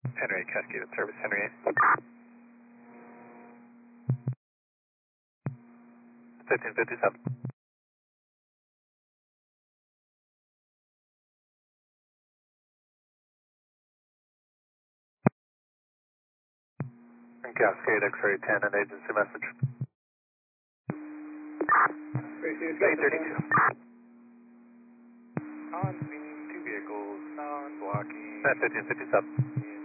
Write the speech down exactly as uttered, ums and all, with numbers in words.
Henry Cascade Service, Henry fifteen fifty-seven. Cascade X-ray ten, an agency message. eight thirty-two. On scene, two vehicles, non-blocking. fifteen fifty-seven.